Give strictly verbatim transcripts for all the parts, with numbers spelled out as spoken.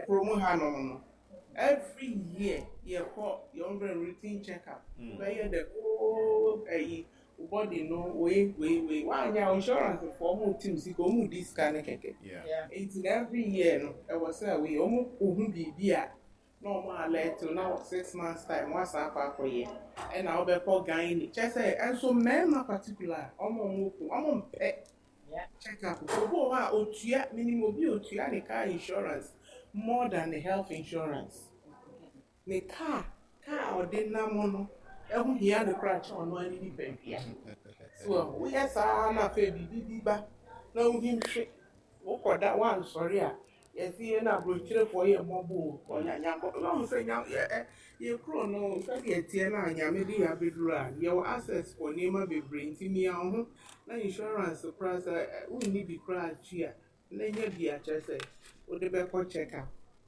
promo hanon. Every year, you call your own routine checkup. Where the whole a body no way, way, way. Why your insurance for more teams, you go move this kind of cake. Yeah. It's every year, no. I was say we almost who be beer. No more let to now six months time. What's up for year? And I'll be called guy. Just say, and so men are particular. I'm on, I'm on pet. Check up. So, who are Otia minimum Otia the car insurance more than the health insurance? The car, car or the namono. Every year the crash on one in the so, we are Sana Fabi Biba. No, him shit. What that one, sorry. Yes, he and I brochure for your mobile. Or Yanko, long say, yeah, you crow no, Tiana, and Yamedi Abidra. Your access for Nema be bring to me on. No insurance surprise, we need to cry cheer. Then you be a chessy. What the back checker?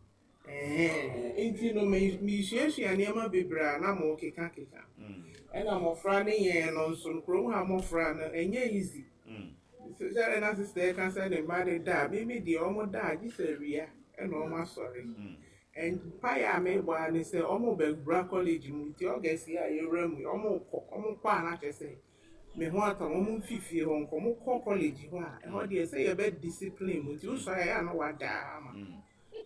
Eh, ain't you know me, she and Yama be bra, and I'm okay, Kakika. And I'm a friend, and on some crow, I'm a friend, and yeah, easy. So that and sister can say the body die, maybe the almost died, this area, and almost sorry. And Paya made one is the almost beg bra college, with your guess here, you room, almost almost quan, I say. Me want a woman fifty on come college, and what do you say about discipline with you? So I know what damn.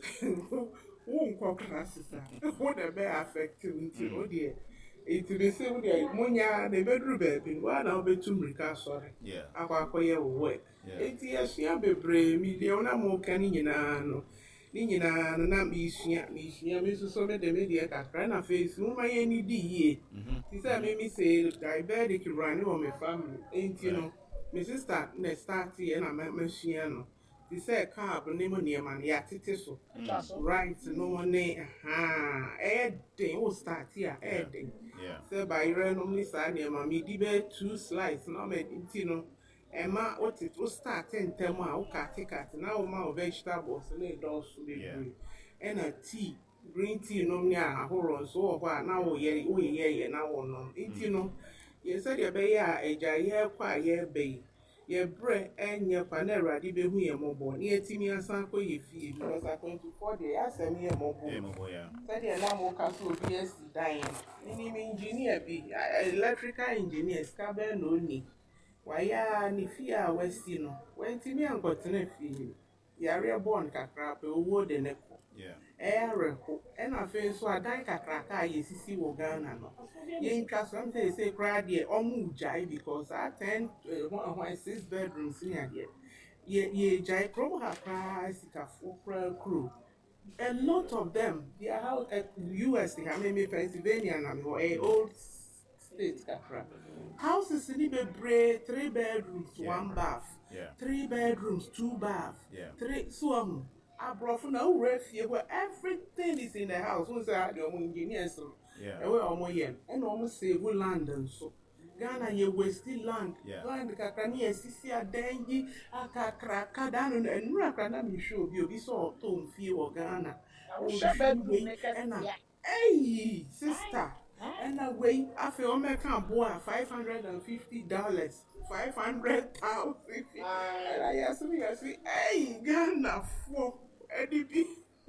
Won't call classes, what a bear affected until oh dear. It's the same day, Monia, the bedroom baby, one I'll be two recast, sorry. Yeah. I acquire work. Eight years, she be brave, million more canning in a Nina, and me, she, Missus So made the media that ran a face, whom I any D. She said, made me say, diabetic running on my family, ain't you know, Missus Star, next start here, and I met Messiano. She said, car, but name on near man, yeah, titiso. Right, no one name, ah, Edding, will start here, Edding. Yeah. So by randomly side, near mammy, debate two slides, no made you know. Emma, what it was starting, tell me, okay, take it now, my vegetables, and it also be green. And a tea, green tea, no, near a horror, so what now, yeah, we, yeah, now, no, it, you know. You said, your bay, a jay, quite, yeah, bay. Your bread and your panera, the baby, a mobile, near Timmy and Sanko, you feel, because I went to forty, I sent me a mobile. Said, yeah, now, castle, B S C dying. Any engineer be electrical engineer, Scabber, no need. Why, ya, Nifia, Westino, when Timmy and got an feel. Yaria born cacrap, a wood and echo. Yeah. Air, and I feel so I die cacraca, yes, see, Wogana. You ain't cast something say, cried ye, or move jai because I tend one of my six bedrooms near yet. Ye, ye, jai, pro have price, a full crew. A lot of them, they are out at U S, they have maybe Pennsylvania and a old state, Capra. Houses in Ibe, three bedrooms, one bath, three bedrooms, two baths, three swam. I brought from no refuge where everything is in the house. Who's that? The engineers, and we're almost here, and almost say we London. So Ghana, you wasted land, land, Kakani, Sisia, Dengi, Akaka, down and Rakana, you should be so tone feel of Ghana. And hey, sister. And away, I feel I can't boy five hundred and fifty dollars, five hundred thousand. And I asked me, I say, hey, Ghana for Eddie.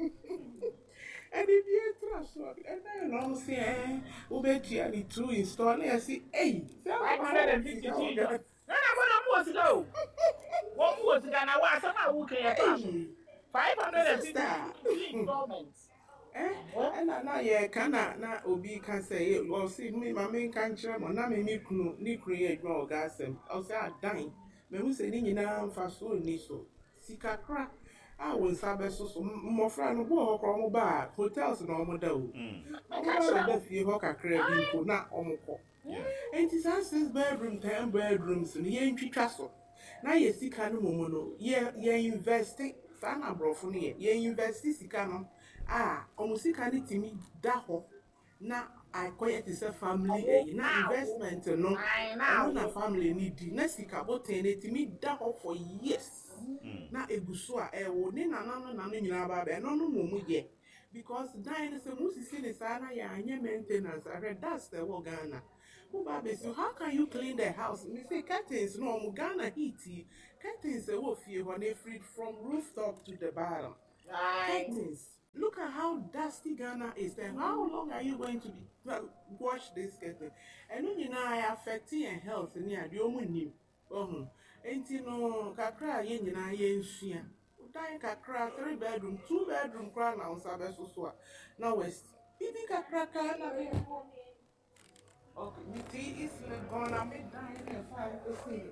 And if you trust, and then I'll say, eh, Ubeti, I need to install it. I say, hey, five hundred fifty dollars. No, no, what to go? What was Ghana? What's about working? five hundred fifty installments. Eh? And now, yeah, can I Obi can say, well, see me, my main country, or not me, ni create no gas, and I'll say, I dine. Me who say, you know, fast food, niso. Sika crack. I will sabe so more friend walk on bar, hotels no more do. I can't let you walk a crab, not almost. And it's us six bedroom, ten bedrooms, and ye ain't castle. Now you see, can no yeah, ye investing. Fana bro for me, ye invest this cano. Ah, almost see can it me daho. Now I quiet is a family, now investment, no, I know family need Nessica, but it me daho for years. Now a gusua, eh, would nina no no no no no ye. Because dying is a musi sin sana ya and your maintenance. I read that's the Wogana. Who baby, so how can you clean the house? Me say curtains no Mugana heaty. Curtains a wolf you when they freed from rooftop to the bottom. Curtains. Look at how dusty Ghana is. Then how long are you going to be uh, wash this kettle? And then you know I affect your health near the only oh ain't you know kakra yen you know yen shia. Die kakra three bedroom, two bedroom crown now sabe so now west. Bibi kakra kana be. Okay, me tea is gone. I made dying in five percent.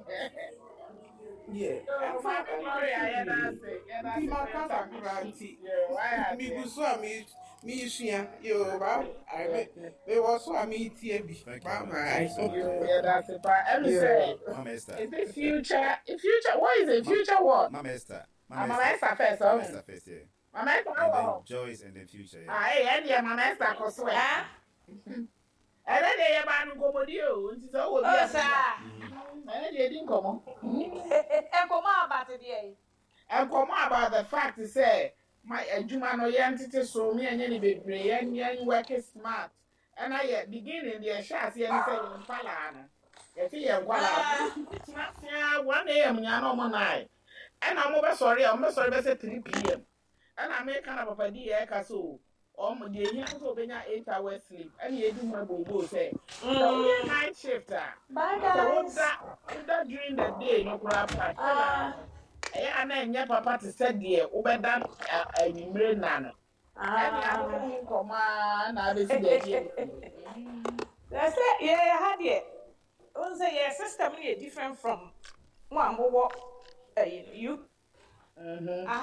Yeah. Oh, my memory, I had that say. Yeah, that's Ti it. makasa kranti. Yeah, why? Mi guso a mi mi shia. Yo ba I be they was so mi tie bi. Mama I so. Yeah, that's it. Let me say. Mama Esther. Is it future? In future, what is it? Future what? Mama Esther. Mama Esther first, Mama oh. Esther first, yeah. Mama Esther, And then oh. Joyce and then Future, yeah. Ah, hey, and yeah, Mama Esther, cause swear. And then they man go with you. It's so good. Oh, sir. And then they didn't come on. And come on about it, yeah. And come on about the fact to say, my Jumano entity so me and any baby and young working smart. And I beginning the shots here and saying in Palana. If he and it's not one a m. Yano night. And I'm over sorry, I'm sorry, I said three p m. And I make kind of a idea, so. Um, the young so benya eight hours sleep, and you do my bobo say. So night shifter. Bye, So guys. that that during the day, no crap. Ah, yeah, and then your papa to said dear, over that a number nana. And I come on, I will see that. That's it. Yeah, I had it. I say yeah, system is different from one who walk. Uh, you. Mhm. Ah.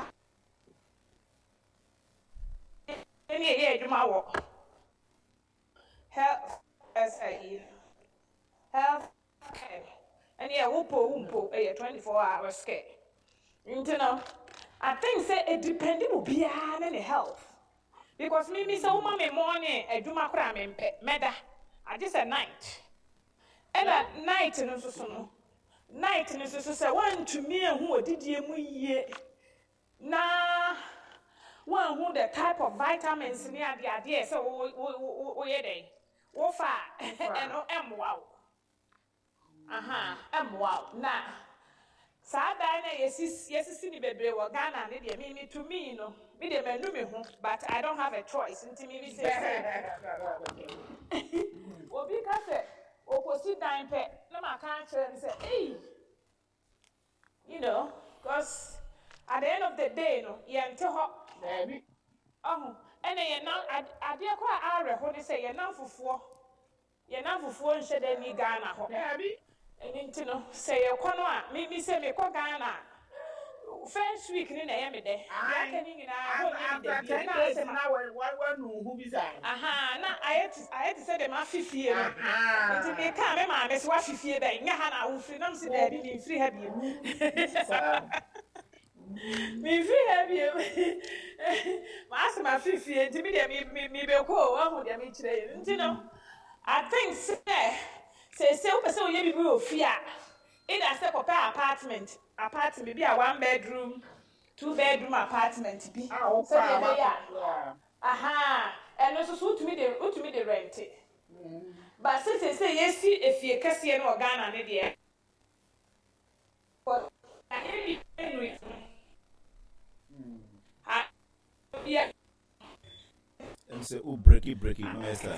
Any yeah, you my walk. Health as a health care. And yeah, whoop-o, whoop-o, a twenty-four hour scare. You know, I think say it depending will be on any health. Because me, me, so mommy morning, I do my crime in meda. I just a night. And at night, no, so, so, night, no, so, so, one to me, who did you, ye? Nah, one who the type of vitamins near the idea, so we, we, we, we, far, and oh, am wow. Aha, am wow, nah. Sadana, yes, yes, is in the baby or Ghana, me, me to me, you know, me, the man, me, but I don't have a choice. Into me, say, well, because or sit down, pet, no, I can't say, hey, you know, because at the end of the day, no, you're until hot, baby. Oh, and then now, I dear quite are when they say you're not for four, you're not for four and shed any Ghana, baby. And you know, say a corner, maybe say me kwa Ghana. First week in the Yammy day. I can in after ten days and now one who be saying. Aha, now I had to I had to say them half fifty. Aha. Until they come, Mamma, Miss Waffy fear that Yahana will free them see that in free happy. Me free happy. Master my fifty and to me, me me be call one with me today. You know, I think say. Say, say, so you will fear. In a step of apartment, apartment, maybe a one bedroom, two bedroom apartment. Be oh, so yeah. Aha, and also so to me the to me the rent. But since they say yes, if you can see an organ and idea. But I anyway. Ah, yeah. And say, oh, break it, break it, no master.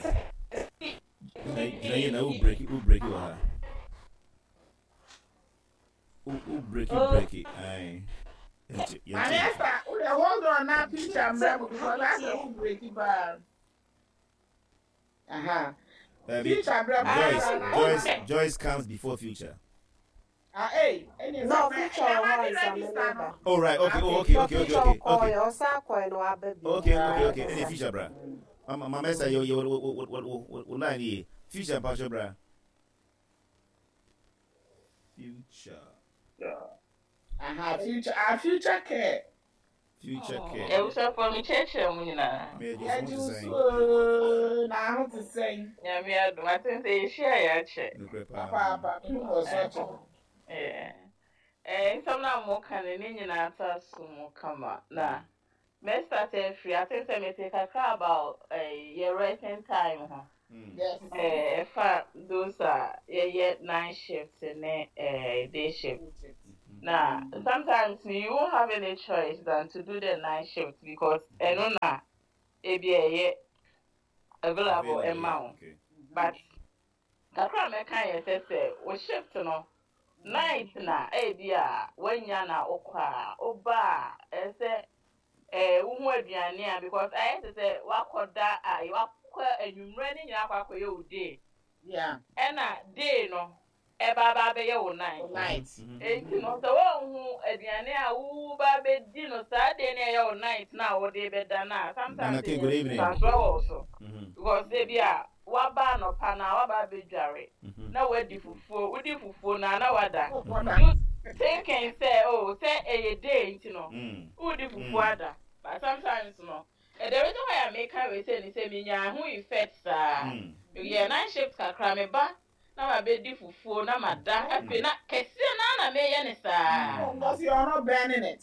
You know, who break it, who break it, who who break it, break it, aye. Master, hold on now, picture and bravo, because that's a who break it bad. Aha. Future bravo. Joyce, Joyce, Joyce comes before Future. Ah, hey, no, Future was oh, right, okay, oh, okay, okay, okay, okay. Okay, okay, okay, okay. Any Future, bra. My master, you, you, what, what, what, what line here? Future, Pastor, bra. Future. Yeah. Aha, future, our future care. Future care. Yeah, we shall for me church, you know. I just so now to say. Yeah, me I do. I think they share your check. Papa, papa, you was such. Yeah. Eh, some now more can in Indian answer some come up. Nah. May start free. I think I may take a car about a year writing time, huh? Yes. Eh, those are yeah, night shifts and a day shift. Now, sometimes you won't have any choice than to do the night shift because enona ebi available amount. Okay. But kakra me kan ye say say we shift no night na ebi a wanya na okwa oba e say eh wo hu aduane a because I say say wakoda a wakwa enwumre ni nyina akwa koye ode. Yeah. Ena day no eba ba be ye wo night. Night. Enti no so wo hu aduane a wo ba be di no sa day na ye wo night na wo de be da na sometimes good evening. also Mhm. because they be a waba no pa na waba be dware na wadi fufuo wadi fufuo na na wada you thinking say oh say a day enti no wadi fufuo ada but sometimes no and the reason why I make her say ni say me nya hu effects ah yeah night shift kakra me ba na ma be di fufuo na ma da afi na kese na na me ye ni sa Because you're not burning it.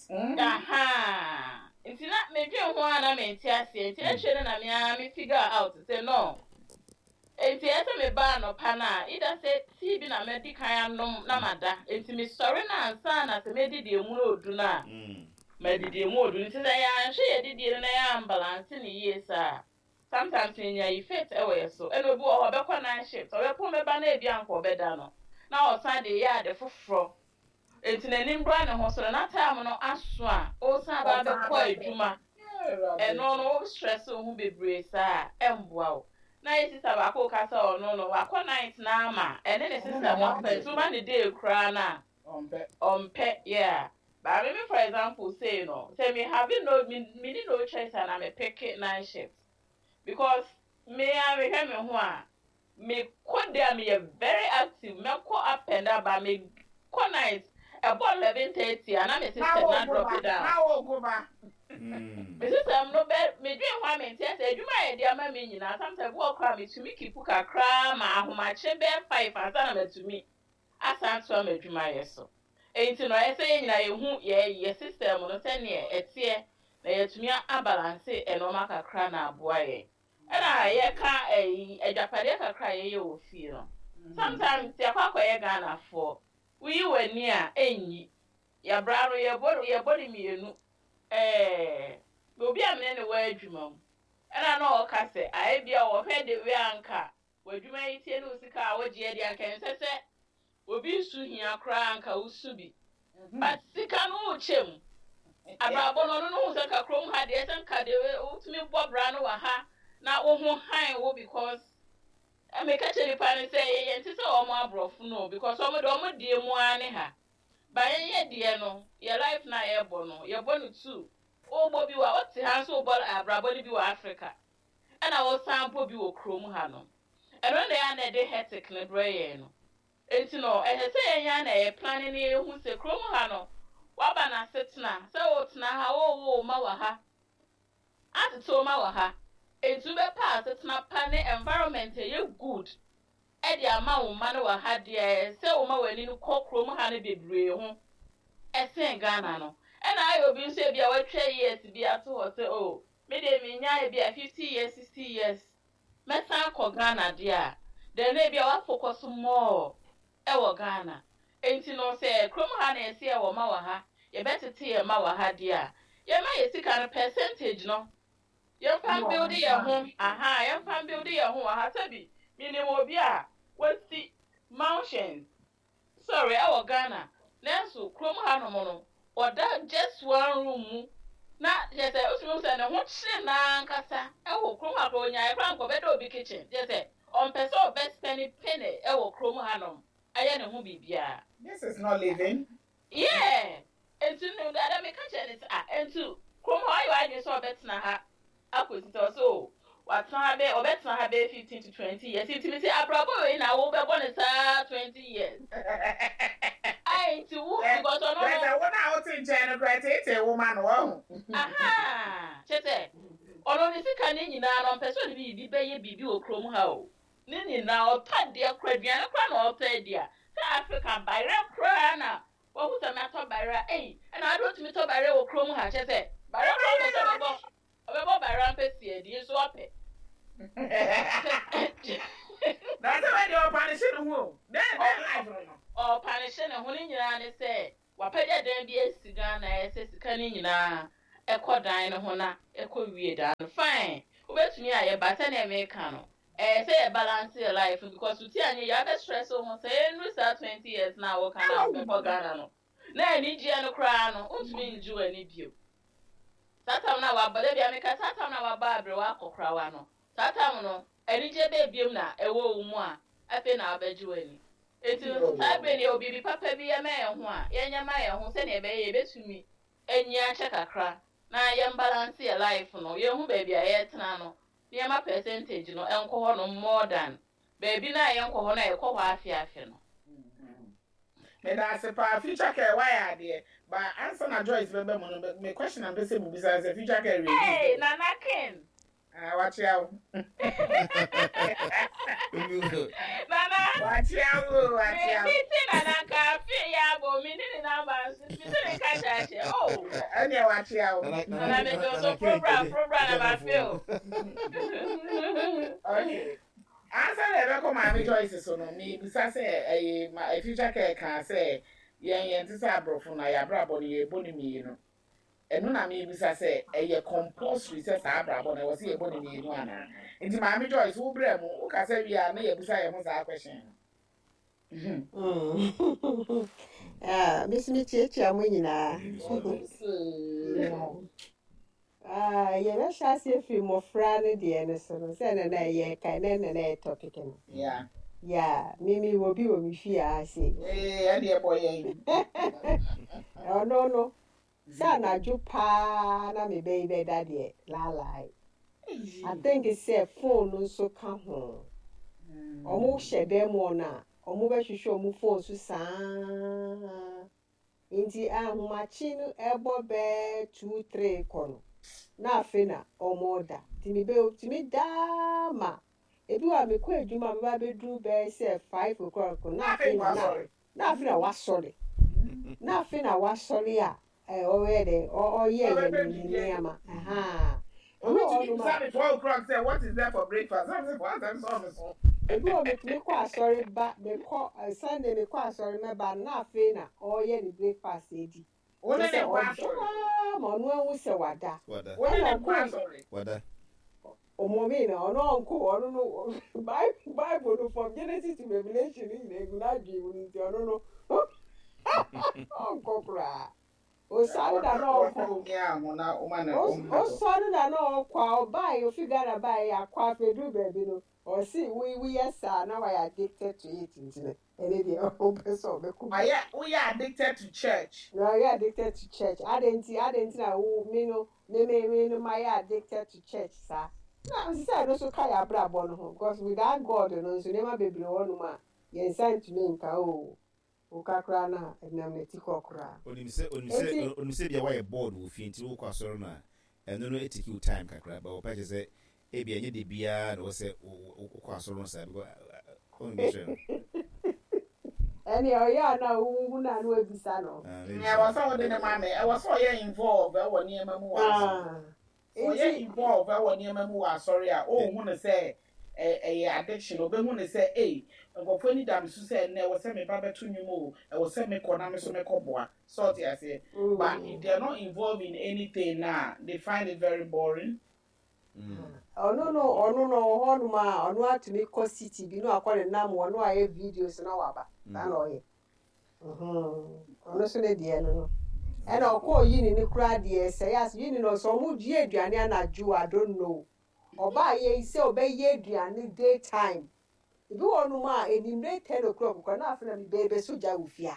aha enti na me dwen ho ana me enti ase enti e hwe na me a me figure out say no enti ese me ba no pa na ida say ti bi na me di kan anom na ma da enti me sorry na ansa na se me di de mu odu na me di de mu odu enti na ya hwe ye di de na ya balance ni yes a sometimes when you fit e we so e no bi o be kwa na shift o be po me ba na e bi anko be da no na o san de ya de foforo enti na nim bra ne ho so na time no aso a o san ba be kwa adwuma e no no stress o hu bebre sa emboa o na ye sister ba ko ka sa o no no wa kwa night na ama e ne ne sister mo pe to ma ne dey kra na Ompe. ompe yeah but me for example say no say me having no me, me need no choice and I me pick it night shift because me I me hear me ho a me ko there me very active me ko up and down but me ko night about eleven thirty and I me sister na drop it down How go back? me sister am no be me dwen ho me tia say adwuma ye dia ma me nyina sometimes wo kra me to me keep kakra ma ahomache be five asa na me to me asa to am adwuma ye so enti no ese ye nyina ye hu ye ye system no se ne etie na ye tumi abalance e no ma kakra na aboa ye era ye ka eh adwapade kakra ye ye ofie no sometimes ya kwa kwa ye Ghana for we wani a enyi ya braro ye bodo ye body mienu eh obi amene ne wa adwuma mu era na o ka se aye bia wo hwe de we anka wadwuma yi tie no sika a wo je de anka nsese obi su hia kra anka usu bi but sika no uchem abrabo no no no se ka krom ha de se nka de utumi bobra no wa ha na wo ho han wo because e me ka cheri pa ne say ye ntise o mo abrofu no because o mo de o mo die mu ane ha ba ye ye de no ye life na ye bo no ye bo no too o bo bi wa o ti han so bo abrabo ni bi wa Africa e na wo sample bi wo krom ha no e no na ya na de hetic ne bre ye no enti no e he say ye na ye plan ni ehu se krom ha no waba na setna se o tna ha wo wo ma wa ha atito ma wa ha enti be pa setna pa ne environment ye good e di ama wo ma no wa ha de se wo ma wani no kokrom ha ne bebre ho e sen Ghana no e na ayo bi nso bia watwa years bi ato ho se o me de me nya bia fifty years sixty years me san ko Ghana de a de na bia wa focus more e wo Ghana enti no se krom ha na ese e wo ma wa ha ye betete ye ma wa ha de a ye ma ye sika no percentage no ye fan build ye ho aha ye fan build ye ho aha sabi minimum obi a wasi mountains sorry e wo Ghana nenso krom ha no mo no oda just one room na je say osumu say ne ho kire na nkasa e wo krom ha ko nya e kran ko be do obi kitchen je say on person o best penny penny e wo krom ha no aye ne ho bibia. This is not living. Yeah. Entu no da me ka chere it ah entu krom ha you anye so betna ha akwesito so watna be obetna ha be fifteen to twenty years it me say abrabo we na wo be born sa twenty years ai ti wo because no no There's a one out in China it's a woman wo. aha chete ono ni sika ni nyina no person bi bi be ye bibi okrom ha o ni ni na otade akwaduan kra na otadia sa African bayre kra na wo hu sa na to bayre eh na ado tumi to bayre okrom ha chete bayre kra so be bo obebo bayre ampesi edi so ope. That's why they are punishing who. Then they life no. Or punishing and when you say Wapeja den bi esiga na ese sika ni nyina ekọ dan no ho na ekọ wie dan. Fine. Ubetumi aye bata na emeka no. Eh say balance your life because you anya you have stress on say no start twenty years now wo kana be for Ghana no. Na ni gye no kra no, untumi nju ani bio. Satam na wa bale bia meka satam na wa ba abre wa kokra wa no. Satam no, ani gye be biem na ewo mu a, afi na abeju ani. Eti sabe ni obi bi papa bi ya ma ye ho a, yenya ma ye ho se na ebe ye betumi enyi ache kakra. Na ye balance your life no, ye hu ba bia ye tena no. Ye ma percentage no enko ho no more than. Baby na ye enko ho na ye ko ho afia afia no. Me da se pa future care why are there? But answer na Joyce bebe mo no me question am be say mo bisa say future care ready. Hey, Nana Ken. Ah, watch out. Nana. Watch out, watch out. Me tin Nana ka fi ya bo mi ni na ba mi tin ka cha che. Oh. Any watch out. Nana me go so program program na ba feel. Okay. Answer the record my Joyce so no me bisa say my future care can say yen yen ti sa brofo na ya bra body ye boni mi no. Enu na me bisa say eye compulsory say sa bra body we say ye boni mi no ana. Nti my Joyce wo bra mu wo ka say wi a na ye bisa ye ho sa question. Mm. Ah, Miss Michi amanyina. Ah, ye na shase fi mo fra ne de ne so no say na na ye kai na na na topic no. Yeah. Yeah, mimi wo bi wo mi fi a say. Eh, e de boy yen. Oh no no. Sa na ju pa na me be be da de la la. I think it's a phone no so ka ho. Omo hye dem na, omo be hwehwe omo phone so saa. Inti ahumachi no ebo be two three kono. Na afena omo da. Timi be timi da ma. Ebi wa me ko adwuma me ba be du be say five o'clock na afena na. Na afena wa sorry. Na afena wa sorry a eh o we de o ye ye ni ama. Aha. Omo ti say twelve o'clock say what is there for breakfast? I say what am so. Ebi o me me kwa sorry ba me ko Sunday me kwa sorry me ba na afena o ye ni breakfast edi. Only the kwa sorry. Ma no anwu se wada. Wada. Only the kwa sorry. Wada. Omo me na ono nko ono no Bible no from Genesis to Revelation ni egu na dwi woni ti ono no. Onko kra. O sáré da na ọkọ. O sáré da na ọkọ o buy o figure na buy akwa fedu baby no. O see we we yes na why addicted to it ntine. Ene dey o person be ku. Aya we are addicted to church. No, we are addicted to church. Adenti adenti na wo me no me me me no my addicted to church sir. Na say no so kai abra bo no because without God no so never be bebre wonu ma. Yen sign to me nka o. Ukakra na enameti kokra. Onimse onimse onimse bia why board wo fi nti wo kwasoro na eno no etiki u time kakra ba wo pa say e bia nye de bia no say wo kwasoro no say because onimse Any oya na wu na no ebisa no. Yeah, was all the man I was all involved I was near mamu. Ah. So you involved I was near mamu sorry oh hu say eh addiction obe hu ne say eh ngofo ni dam so say na wo say me ba beto nwumo e wo say me kona me so me koboa sort I say but if they are not involved in anything now they find it very boring. Mm. Oh no no oh no no honu ma onu atumi ko city bi no akole nam onu aye videos na waba na no ye mhm onu so le die no no e na ko yi ni ni kura die say as yi ni no so mu die aduane anaju I don't know oba ye ise obe ye aduane daytime ibi wonu ma enimre ten o'clock ko na afena mi bebe so ja ufia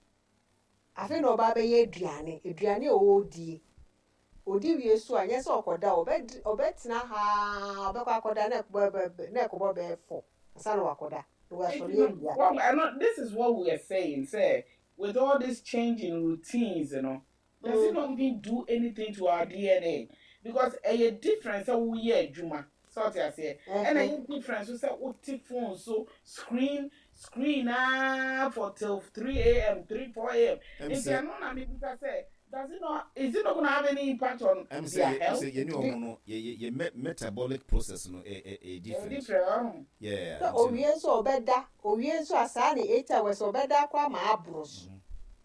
afena oba be ye aduane aduane o die odi wie so anya so okoda obed obetina ha obekwa akoda na na ekobo be four asana wakoda we are so yeah. Well, I know this is what we are saying say with all this change in routines you know does mm. it not even do anything to our D N A because a difference so we hear juma so I say and a difference we say what phone so screen screen ah for till three a.m. three four a.m. if you know na me because say does it not is it not going to have any impact on I'm saying I'm saying you know no your metabolic process no a a different different yeah so owie so obeda owie so asani eight hours obeda kwa ma abros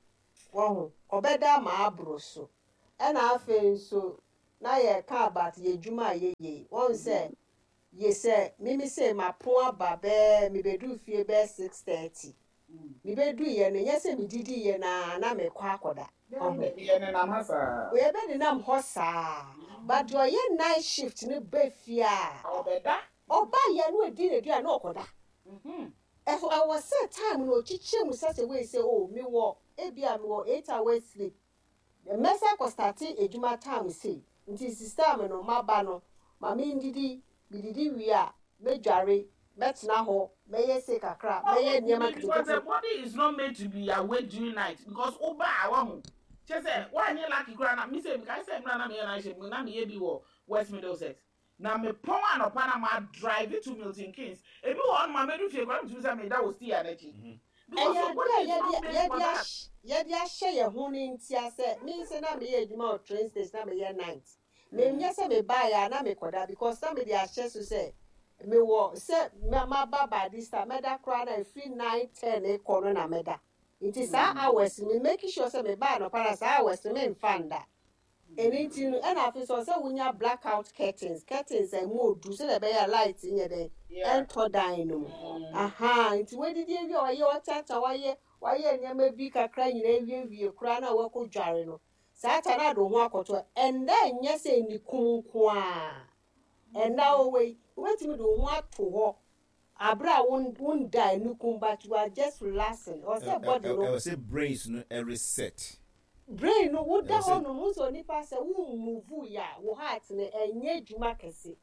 Wahu, obeda ma abroso. And I feel so. Na ye ka about ye juma ye ye. One say, ye say, mimi say my poor babe, mi bedu fie be six thirty. Mi bedu ye ne yes mi didi ye na na me kwa koda. Ye ne na masa. We be ni nam hosa. But your ye night shift ni be fia. Obeda. Oba ye no edi ne dua no koda. Mhm. If I was set time no chiche mu such a way say oh me wo ebia me wo eight hours sleep. The messa ko starting ejuma time say. Nti sister me no maba no ma me ndidi bididi wi a medware betna ho meye se kakra meye niam Because the body is not made to be awake during night because oba awahu. She said, why you lucky grana? Me say because say na me na she na me bi wo West Middlesex. Na me pon an opana ma drive it to Milton Keynes. E bi one ma me do fie grana to say me that was still energy. Because yeah, the body is not made for that. yeah, yeah, share your honey tia say me say na me ejuma o train station na me night. Me nya say me buy ya na me koda because somebody a share so say me wo say me ma baba this time me da kra na free nine ten e kono na me da. It is our hours me making sure say me buy no para sa hours me mfanda. Anything and I feel so say we nya blackout curtains curtains and more do say the be light in there and to dine no. Aha, nti we did you or your tata why why nya me bi kakra nyina wie wie kra na we ko dware no. Sata na do ho akoto and then nya say ni kunku a. And now we wait me do ho ato ho. Abra won won die nukum but you are just relaxing or say body no. I will say brains no reset. Brain no wo da ho no mo so nipa say wo move ya wo heart na enye djuma kese.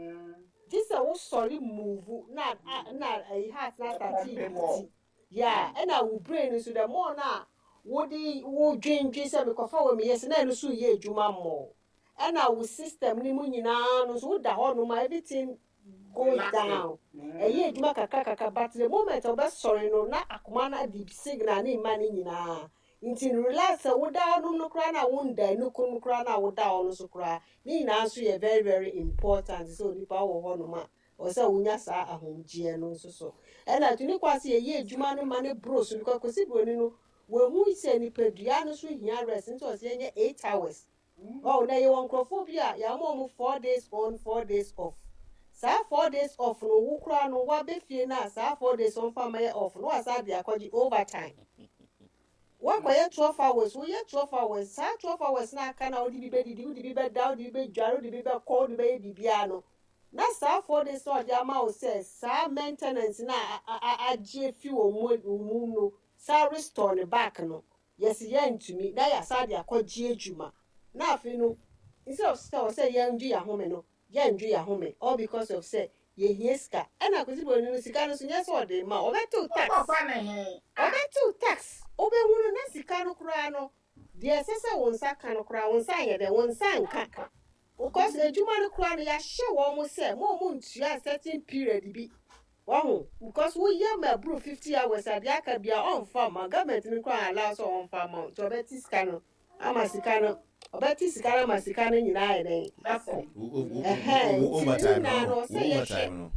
This a wo sorry move na na heart na start. Yeah, and I will brain so the more na wo di wo dwendwe say me kofa wo me yes na no so ye djuma mo. And our system ni mu nyina no so wo da ho no ma everything goes down. E ye djuma kaka kaka but the moment obe sorry no na akoma na di signal ni mani nyina. Inti relax wo da no no kra na wo nda no kun kra na wo da no so kra ni na so ye very very important so nipa wo ho no ma o se wunya sa ahomgie no so so e na tuni kwase ye adwuma no ma ne bro so because kosi bro ni no we hu se nipa dua no so hia rest nti o se nye eight hours oh na ye won crofobia ya mo mo four days on four days off sa four days off no wo kra no wa be fie na sa four days on fa ma ye off no asa dia kwaji overtime. What by twelve hours? We have twelve hours. Sa twelve hours na kana odi bi be di odi bi be down di be jaro di be be call di be di biano. Na sa four days so di ama o say sa maintenance na aje fi o mu no sa restore ne back no. Yes ye ntumi na ya sa di akwaji adwuma. Na afi no instead of say say ye ndu ya home no ye ndu ya home all because of say ye hieska. E na kosi bo no sika no so nye so de ma o betu tax. O betu tax. Obe hunu na sika no kura no de sese won saka no kura won san ye de won san ka because ejuma no kura no ya hye wo mo se mo mo ntua certain period bi wo because we ye ma bro fifty hours ade aka bia on farm government no kura allow so on farm to beti sika no ama sika no obeti sika na ma sika no nyina ye den akọ eh overtime no overtime no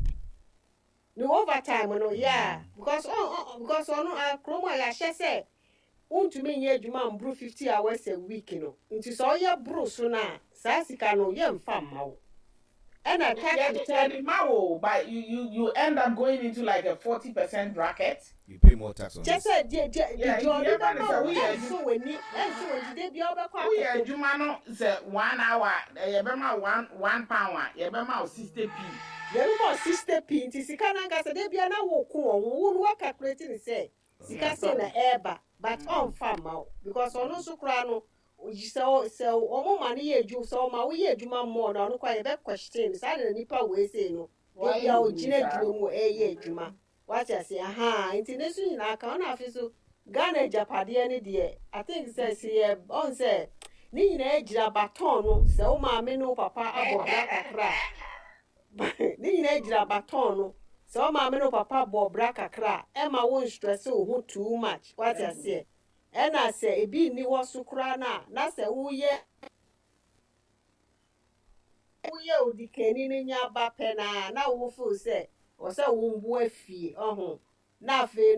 no overtime no yeah because oh because ono akroma ya hye se untumi nye adwuma mbru fifty hours a week no nti so ye bro so na sa sika no ye mfa mawo and I can't tell you mawo but you you you end up going into like a forty percent bracket. You pay more tax on just this. Just the the job that we are so we need and so we dey be obekwa we adwuma no say one hour ye be ma one one pound ye be ma sixty p. Ye be ma sixty p nti sika na nka say dey bia na wo ko wo wo calculate ni say sika say na eba but on farm out because ono so kra no so so omo ma na ye ju so ma wo ye adwuma mo na ono kwa ye be question say na nipa we say no dey bia o gina dwuma mu e ye adwuma what I say aha nti ne so nyina aka ona afi so Ghana japade ne de I think say say on say ni nyina ejira baton no say o ma me no papa abobra kakra ni nyina ejira baton no so ma me no papa bobra kakra e ma won stress o hu too much what I say and I say e bi ni wo so kra na na say wo ye wo ye odikeni ni nya ba pe na na wo fu say o say wo mbu afie ohun na afi no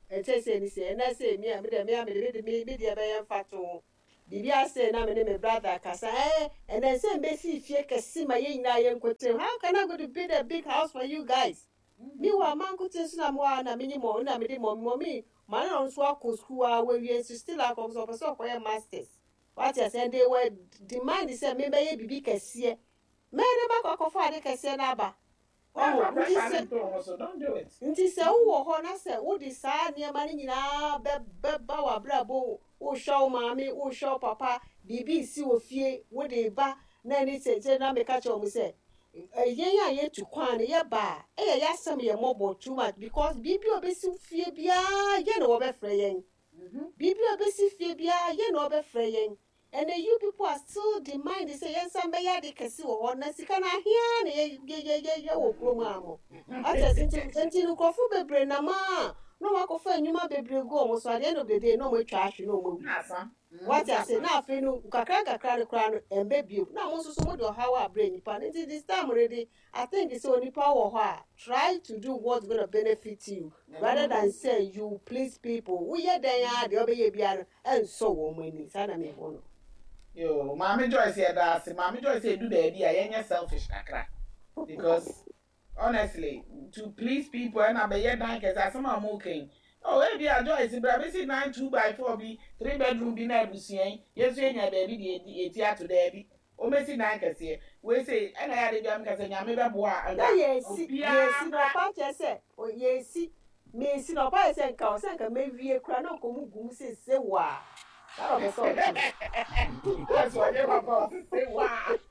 ente say ni say na say me me de me me de me me de be fato bibia say na me ne me brother kasa eh and then say be see fie kesi ma ye nyina ye nkotem. How can I go to build a big house for you guys? Me wa man kotem so na mo na me ni mo na me de mo mo me man on so akọ school a we we still akọ so so for masters. What I said they were demand say me be ye bibi kese. Me ne ba akọ for ade kese na ba. Oh, we say so don't do it. Nti se wo ho na se wo di saa ne ma ni nyina be be ba wa brabo wo show mami wo show papa bibi si wo fie wo de ba na ni se se na me ka che o mu se yen ya ye tu kwan ye ba e ye ya sam ye mobo too much because bibi obesi fie bia ye no be frɛ yen bibi obesi fie bia ye no be frɛ yen. And then you people are still demanding say yes some be ya de kesi wo ho na sika na hia na ye ye ye ye wo promo am ata sinti sinti no kofu bebre na ma no wa kofu anyuma bebre go mo so at the end of the day no mo twa ahwe no mo Asa. what I say na afi no kakra kakra no kra no embe bio na mo so so mo do how a brain nipa until this time already I think it's only power ho a try to do what's going to benefit you rather than say you please people we ye den ya de obeye bia en so wo mo ni sana me ho no. Yo, Mommy Joyce here that Mommy Joyce say do the idea, you're selfish kakra. Because honestly, to please people and I be here nine cause I some am okay. Oh, if you are Joyce, but I see nine two by four be three bedroom be na busian. Yes, you nya baby the the to there o me see nine cause here. We say and I had the jam cause nya me be boa and yes, yes, no pa say. Oh, yes, me see no pa say nka o say nka me wie kra na ko mu gum say say wa. That was so true. That's what you about to say. Wow.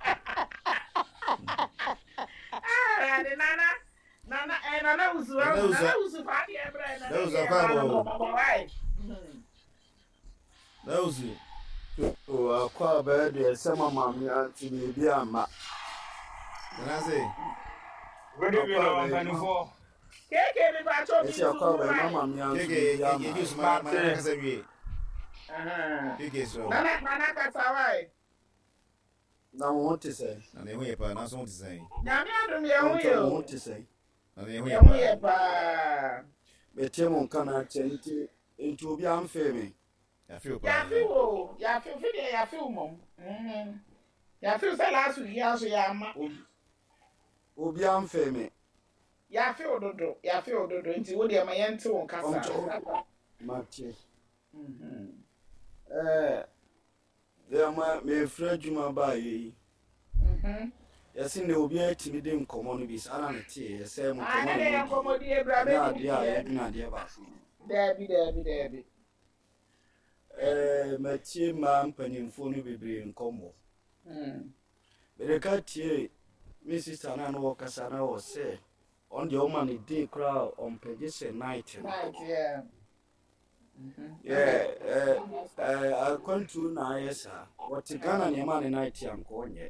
Ah, Nana, Nana, and Nana was Nana was funny. That was a fine. That was it. Oh, I call bed. There's some of my auntie be a ma. And I say, Good evening, I'm twenty-four. Keke, me ba cho It's your call by Mamma Mia. you use my man's every Uh-huh. you get so. Nana, Nana, that's all right. Now, what to say? And then we are not so to say. Nyame adom ye I hu yo. want to say. And then we Ye hu ye are. pa. But Timon cannot change into be unfair. I feel Ya fi wo, ya fi fi de ya fi mom. Mhm. Ya fi say last week ya so ya ma. Obi unfair me. Ya fi ododo, ya fi ododo nti wo de ma ye nte won kasa. Match. Mhm. Eh, there my me friend Juma by. Mhm. Yes, in the Obia Timidin communities, and I'm a tea, yes, I'm Ah, na dey accommodate yeah, brother. yeah, yeah, dear Bass. Debi, debi, debi. Eh, my tea man penning phone will be in combo. Mhm. But the cat here, Missus Tanan Walkers and I was say, on the woman day crowd on pages at night. Right, yeah. Mhm. Yeah, uh, uh, I come to now, yes, sir. What the gun and your man in night, young Conye.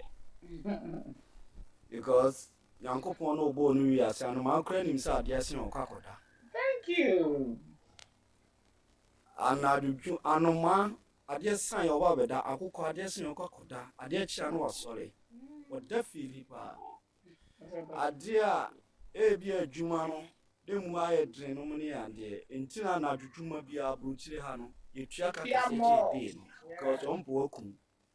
Because Yanko Pono born New Year's and my crane himself, yes, no cacoda. Thank you. And I do, Anoma, I just sign your barber that I could call this no cacoda. I did chan was sorry. What the Philippa? I dear, a beer Jumano, then why a drain money and dear, until I now do Juma be a brutal hano, you check a city, because on Pokum.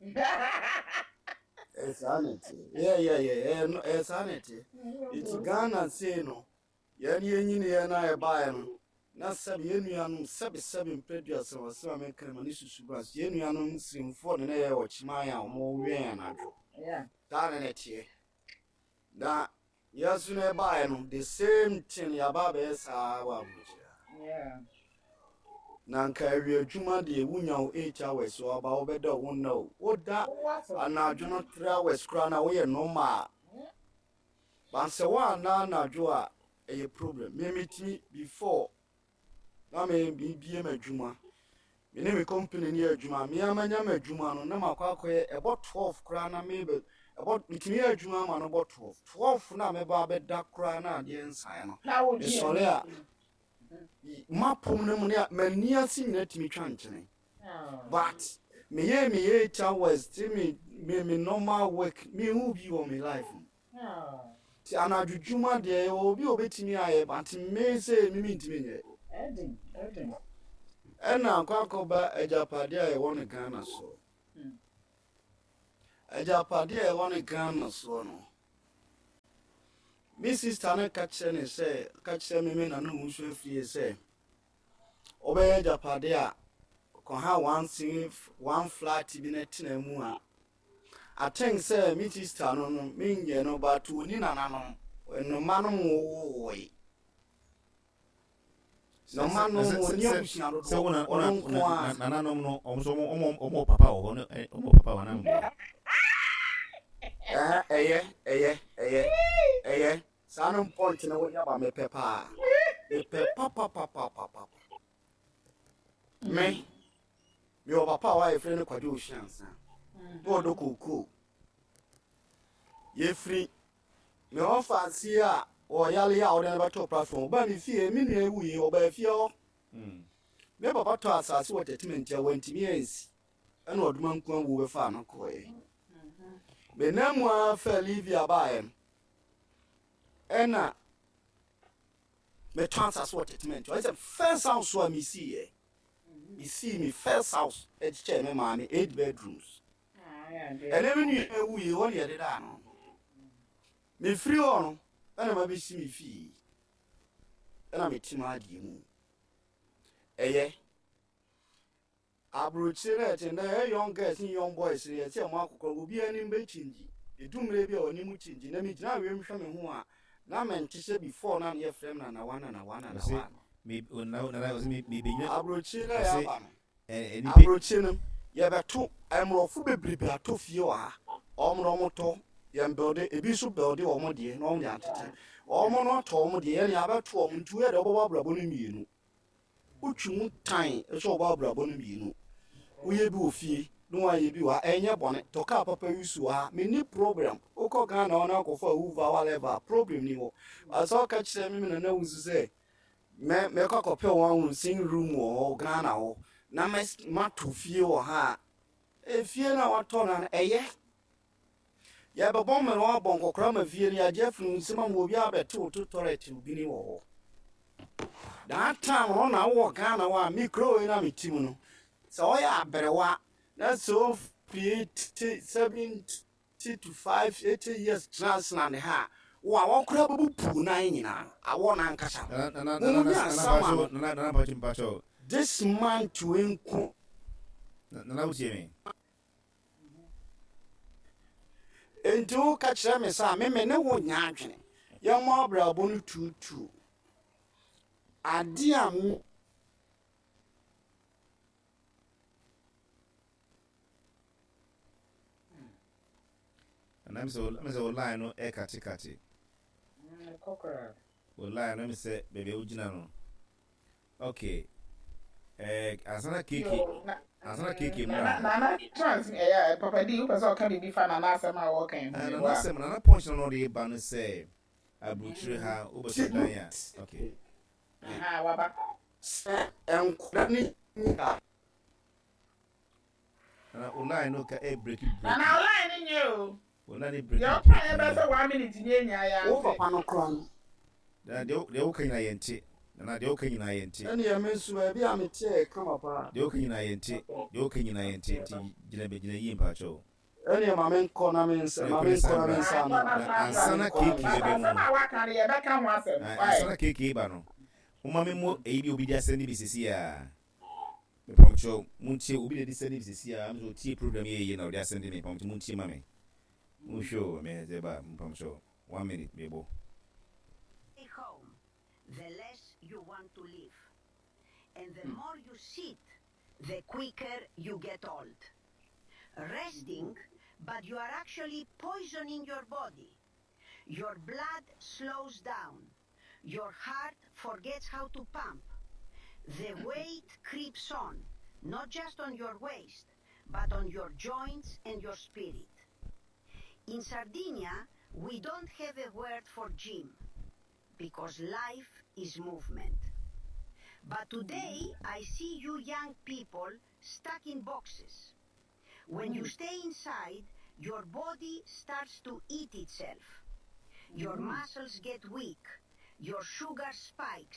A sanity. Yeah, yeah, yeah, yeah, a sanity. It's Ghana say no. Yan yen and I buy no. Not sub yen sub seven previous or some American subas. Yen sim for the air watch my own more rain. Yeah. Down in it here. That yes, you know, buy no the same thing your babes are. Yeah. Nanka area Juma de Wunya eight hours so about better won't know. What that and now do not three hours crown away no ma. But so one now now Joa a problem. Me meet me before. I may be B M a Juma. Me name a company near Juma. Me a man a Juma no nama quaque about twelve crown maybe about me a Juma man about twelve. Twelve now me barbe dark crown and the ensign. Now It's Solia. Mapum no money mania sin let me chanting. But me ye me eight hours to me me me normal work me who be on my life. Ti anaju juma de obi obetimi aye but me say me me ntimi ye. Edding, Edding. ɛna akwakoba agyapade a ɛwɔ ne Ghana so agyapade a ɛwɔ ne Ghana so no me sister no ka kyerɛ ne sɛ ka kyerɛ me me na no nso afie sɛ ɔbɛyɛ agyapade a kɔha one sing one flat bi na tena mu a I think say me sister no no me nyɛ no but oni nana no no ma no mo wo no ma no oni abusua do so ona ona nana no no omso omo omo papa o no omo papa wana mo eh eye eye eye eye sanu point na wo ya ba me pepa me pepa papa papa papa me me o papa wa e frɛ no kwade ohyansa bo do koko ye free me on fancy a o yale ya o den ba to platform ba mi fie mi nu ewu yi o ba fie o mm me papa to asase wo tetiment ya wantimi ensi ɛna oduma nko awu be fa no koe me na mu a fa livia ba em ɛna me transfer wo tetiment o say first house so mi see e mi see me first house e che me ma me eight bedrooms and even you ewu yi won ye de da no me free on ana ma be si me fi ana me ti ma di mu eye abrochire te na e young girls ni young boys ye che mo akokọ obi ani mbe chinji edumre bi a oni mu chinji na me gina we mhwe me ho a na me ntise before na ye frame na na wana na wana na wana me na na me me be abrochire ya ba no eh abrochire ye beto emrofu bebrebe atofie wa omro moto ye mbelde ebi so belde omo de na omo de atete omo no to omo de ye ne abeto omo ntu ye de obo abrabo no mienu utwu mu tan so obo abrabo no mienu uye bi ofie no wa ye bi wa enye bone to ka papa yusu ha me ni problem uko ga na ona akofo uva whatever problem ni wo aso ka kire me na na wusu se me me ka kope won sing room wo ga na wo na ma to fie wo ha e fie na wato na eye ya be bom me no bon kokra ma fie ni aje funu nsema mo obi abeto to toilet obi ni wo that time no na wo ga na wa micro na me tim no so ya aberewa na so fifty seventy to five eighty years trans na ne ha wa wo kra babu pu na nyina awo na nkasa na na na na na na ba chimpa cho this man to enku na na utie me ento ka kire me sa me me ne wo nya adwene ya mo abrabo no tutu ade am na me so me so line no e katikati Mm, kokora. line no me say bebe ugina no okay eh asana keke asana keke mu Na na trans eh papa di u person can be fa na na asem a wo kan. na na asem na na point no dey ba no say abuchire ha obeso dan ya okay Ha wa ba. enku ni na line no ka e break break Na na line ni o. wona dey break Yo kan e be say one minute ni enya ya. wo papa no kron na de de o kan na yente na de o kan na yente ene ya mensu ba bi amete e kama pa de o kan na yente de o kan na yente ti gina be gina yin pa cho ene ma men ko na men sa ma men ko na men sa no asana keke be mu Na wa kan ye be kan ho asem. asana keke ba no uma me mo e bi obi dia send bi sisi a me pom cho muntie obi de send bi sisi a am so tie program ye ye na o dia send me pom muntie ma me mu show me ze ba pom cho one minute bebo home, the less you want to live. And the more you sit, the quicker you get old. Resting, but you are actually poisoning your body. Your blood slows down. Your heart forgets how to pump. The weight creeps on, not just on your waist, but on your joints and your spirit. In Sardinia, we don't have a word for gym, because life is movement. But today, I see you young people stuck in boxes. When you stay inside, your body starts to eat itself. Your muscles get weak, your sugar spikes,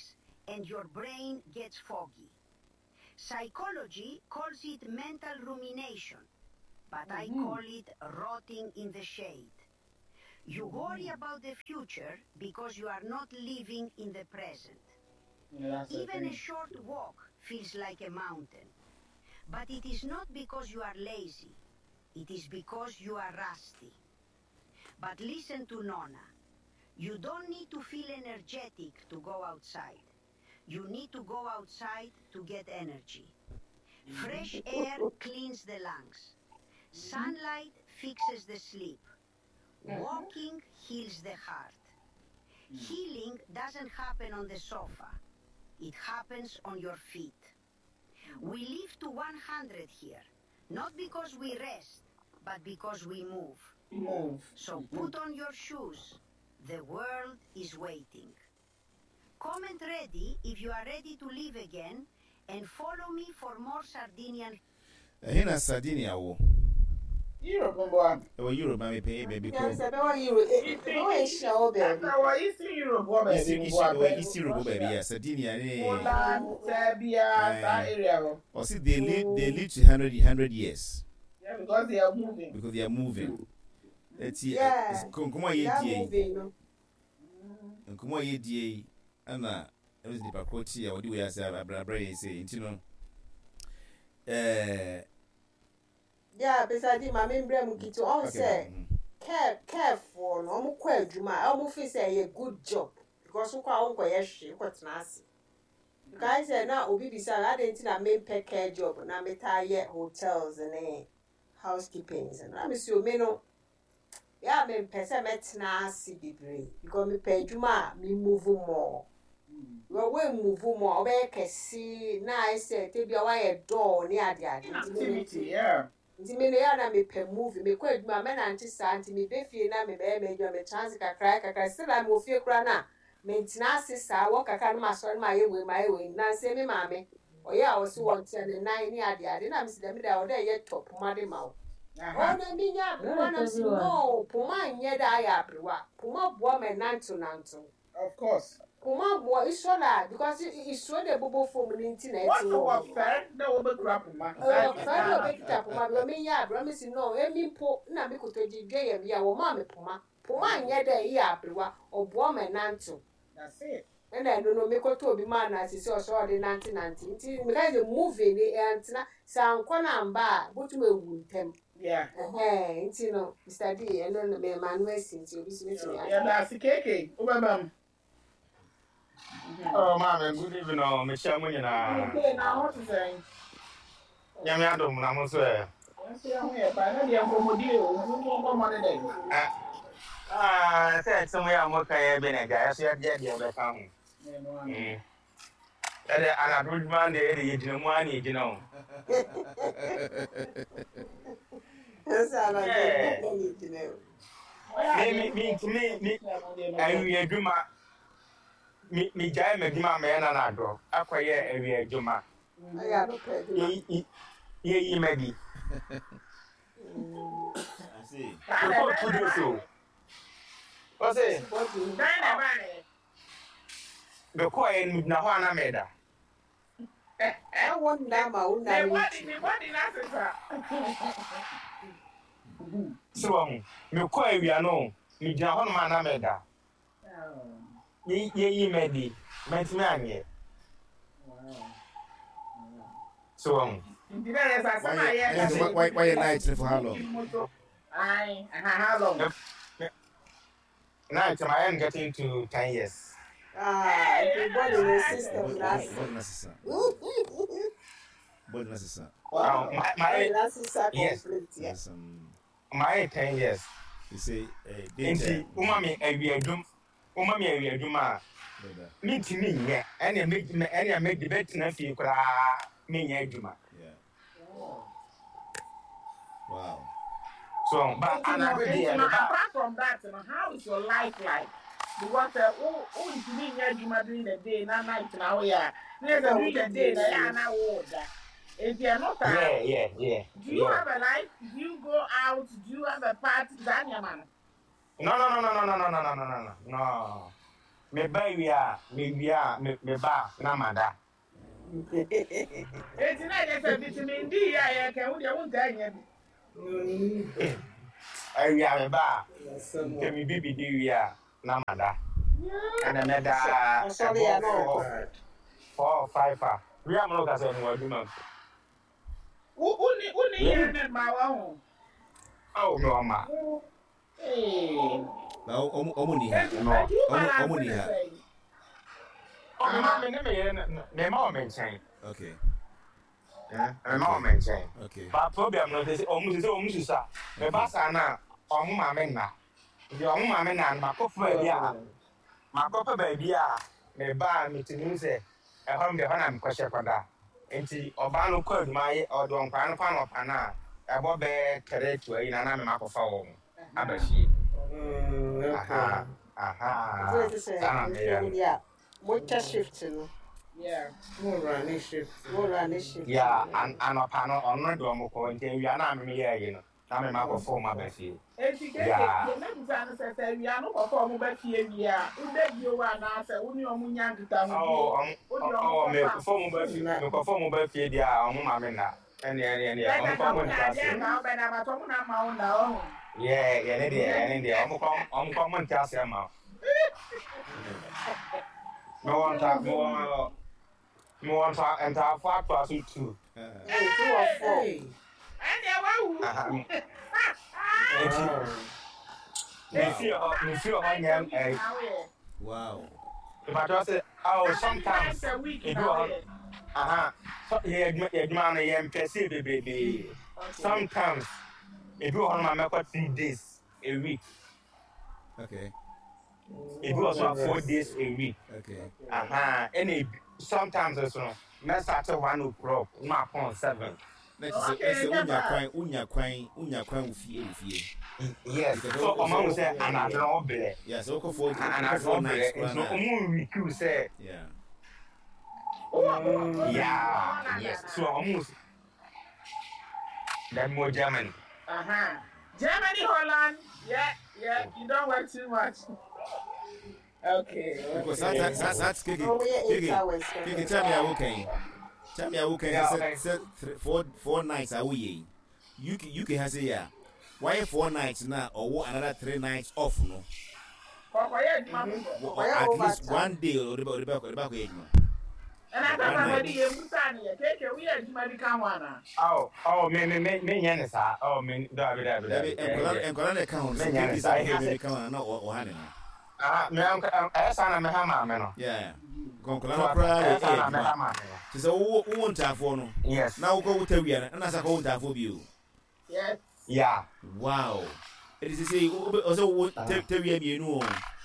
and your brain gets foggy. Psychology calls it mental rumination, but I call it rotting in the shade. You worry about the future because you are not living in the present. Yeah, Even a short walk feels like a mountain. But it is not because you are lazy. It is because you are rusty. But listen to Nona. You don't need to feel energetic to go outside. You need to go outside to get energy. Fresh air cleans the lungs. Sunlight fixes the sleep. Walking heals the heart. Healing doesn't happen on the sofa. It happens on your feet. We live to one hundred here, not because we rest, but because we move. Move. So put on your shoes. The world is waiting. Comment ready if you are ready to live again, and follow me for more Sardinian. Hina Sardinia wo. Europe, boy. Oh, Europe, my pay baby. Yes, I know you. No, it's show, baby. Why is in Europe, boy? East East Europe, baby. Yes, Sardinia. Poland, Serbia, that area. Or see, they live, they live to hundred, hundred years. Yeah, because they are moving. Because they are moving. It's Yeah. Come on, They're ye moving. Come on, ye Anna. I was the Pakoti. I would do as a brother say, you know. Eh. Yeah, beside my member Mukito on say care careful no mo kwa adwuma o mo fi say a good job because kwa won kwa yehwe kwatena ase guys say na obi bi say I didn't na me pay care job na me ta ye hotels and housekeeping and I miss you me no yeah me pese metena ase bibre because me pay adwuma me move more we we move more o be kesi na I say te bia wa ye door ni ade ade Activity, yeah. nti me ya na me pe movie me kwa adwuma me na nti sa nti me be fie na me be me adwuma me chance kakra kakra still am ofie kra na me ntina asesa wo kakra na ma so ma ye we ma ye we na se me ma me oya a wo so won tie ne nine ni ade ade na me se dem da wo da ye top ma de ma wo o na mi nya bo na si no puma nye da ya brewa puma bo me nanto nanto Of course. puma bo isola because iso de bobo form ni nti na What eti was fair? That will be crap, man. oh faro be kita puma be me ya bro me si no emi po na me kotoji dwe yam ya wo ma me puma puma nye da ya brewa obo me nanto That's it. and I don't know me koto obi ma na si so so de ninety ninety nti me guys the movie ni antina sa nkwa na mba botu ewu ntem Yeah. eh nti no Mister D and no me Manuel sinti obi si me ti Yeah, that's the cake. Ubabam. Oh, mama, good evening. Oh, Michelle Munina. Okay, now what is saying? Yamiadum, Namuswe. Yes, yeah, we are by the Amodio. Who don't money then? Ah, said somewhere I'm okay, Benaga. I said, yeah, the other family. Yeah, And a good man, the money, you know. Yes, I like Yeah. it. You know. Me, me, to me, me, and we do my. Me, me, Jai, me, my man, and I go. Acquire every Juma. I got no credit. Ye, ye, ye, maybe. I see. To do so. What's it? What do you The coin with Nahana Meda. I want that my own Hey, name. what did what did I So, um, me coin we are no. Me Nahana Meda. Ye, ye, maybe. Meant me, so, um, Why why why a night for how long? I how long? now I am getting to ten years. Ah, the body in the system that's What necessary? What necessary? Um, my, my, that's is a yes. complete. Yeah. Yes, um, my ten years. you say, eh, Inti, danger. umami ewi adum, umami ewi aduma. Brother. Me ti me nye, ene make me ene make the bet na fi kura me nye aduma. Yeah. Wow. So, but You know, another you day, know, apart from that, you know, how is your life like? Because uh, oh, oh, if you didn't you during the day, not night now, yeah. Never during the day, yeah, now old. If you're not, uh, yeah, yeah, yeah. do you yeah. have a life? Do you go out? Do you have a party? Danya man. No, no, no, no, no, no, no, no, no, no, no, no. me ba wi a me wi a me me ba na mada Eti na je se vitamin D ya ya ke wo de wo nta nya bi. ai wi a me ba ke mi bibi di wi a na mada ana me da Sorry, I know. four or five ah wi a mo ka se mo aduma Wo uni uni ye na ma wa ho. oh no ma Eh. Ba o o ni ha. no Omo ni ha. oh me ma me ne me ye me ma o me nchen Okay. eh me ma o me nchen Okay. But problem no say omu say omu susa. Me ba sa na omu ma me na. Di omu ma me na ma ko fa bia. Ma ko fa ba bia. Me ba me tinu say e hom de hona me ko she kwada. Enti oba no ko aduma ye odo nkwa no fa no pa na. E bo be kere tu ayi na na me ma ko fa wo. Abashi. Mm, Aha. okay. Aha. So it is Sana me ya. yeah. Mocha shift no. Yeah. More running shift. Go run this shift. Ya an anopa no ono do mo ko enti wi na me ye yi no. Na me ma ko fa mo abashi. Eti ke Yeah. ke na bisa no se se wi anu ko fo mo ba fie wi a. U de bi o wa na se uni o mu nya nkita mu. Oh, um, oh, me ko mo ba fi, me ko fo mo ba fi dia, o mo ma me na. Ene ene ene, o mo ko mo nta se. Na ba na ba to mu na ma o na o. Yeah, yeah, ne dia, ene dia, o mo ko o mo ko mo nta se ma. No one talk more. Mo want to enter for class two. Hey, two or four. Ande wa wu. Aha. Enti, me feel, me feel on yam eh. Wow. If I just say, oh, sometimes a week it na do. we. Aha. So yeah, yeah, man, yeah, person baby. Sometimes it do on my make three days a week. Okay. It was about four days a week. Okay. Uh-huh. And it, sometimes it's no. Let's start at one o'clock. My phone seven. Let's say let's say unya kwan unya kwan unya kwan ufie ufie. Yes. So Oma will say and I don't believe. Yeah, so go for And I for don't nights. believe. So Oma will say Yeah. yeah. Yes. So almost that more German. Uh-huh. Germany, Holland. Yeah, yeah. You don't work too much. Okay. Because that that that's kiki. Oh, we are eight Kiki. hours. Kiki tell me how okay. Tell me how okay. Yeah, Say okay. say four four nights are we? You can you can have say yeah. Why four nights now or what another three nights off no? Or at least one day or the back or the back age no. And I thought I you take it. We are Jamaican one. Oh, oh, me, me, me, me, me, sir. Oh, me, da, da, da, da. And Koran account. So this is how they come no or Hannah. Ah, me, I'm, I'm, I'm, me, I'm, I'm, Yeah. Konkola pra eh. So who want to for no? Yes. Now go with we and as a whole for you. Yes. Yeah. Wow. It is to say also tell we you know.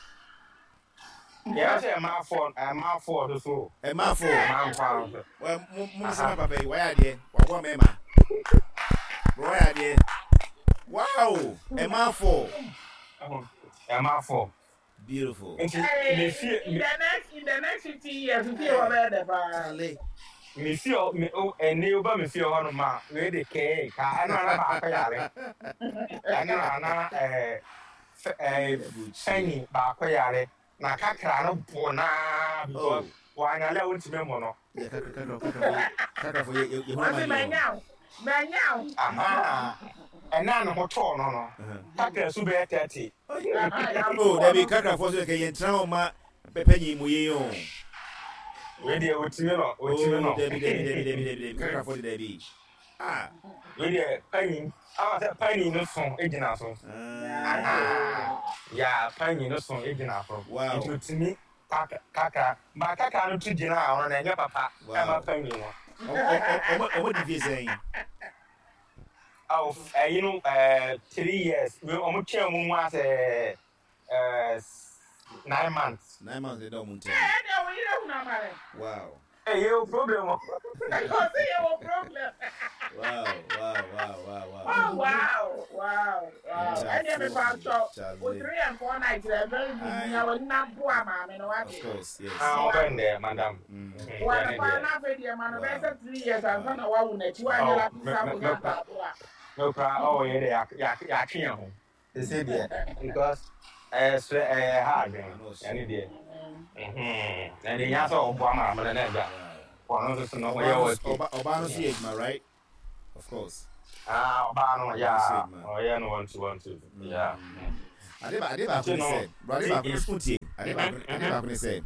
Yeah, I say I'm out for, I'm out for the so. A ma for I'm found. well, Musa Papa, why are they? What mema? Why are they? Wow. A ma for I'm out for. beautiful. Me Hey, feel, in the next in the next fifty years, we feel over the bar. me feel, me oh, and you but me feel on ma. Where the cake? I know about yare. I know na eh eh any ba yare. Na kakra no bona because why na le wonti me mo no. Yeah, kaka kaka kaka for you you What's it, man? Now, man, now. Aha. And now no to no no. Kakra su be thirty. Oh, there be kaka for so can trauma pepenyi mu ye yo. We dey woti me no, woti me no. There be there be there be there be kaka for there be. Ah. We dey pani. Ah, say pani no so ejina so. Ah. Yeah, pani no so ejina so. Wow. It woti me kaka kaka. Ba kaka no tu jina ono na enye papa. E ma pani no. Oh, oh, what did you say? Oh, uh, you know, uh, three years. We almost came on was uh, nine months. Nine months they don't want to. Wow. Hey, you problem? I don't see your problem. Wow, wow, wow, wow, wow. Oh, wow, wow, wow. I never found so. Charlie. For three and four nights, they're very busy. I was not poor, ma'am, and what? Of course, yes. I'll been there, madam. Well, if I'm not with you, man, that's three years. I'm going to walk with you. I'm going to have to No problem. Oh, yeah, yeah, yeah, yeah. They say there because uh, so uh, hard. I need there. Mhm. And then yaso obama ma na ga. Kono so no we wo. Oba Oba no see ma right? Of course. Ah, oba no ya. Sweet, man. Oh yeah no want to want to. Yeah. Ade ba ade ba ko said. Brother ba ko sputi. Ade ba ade ba ko said.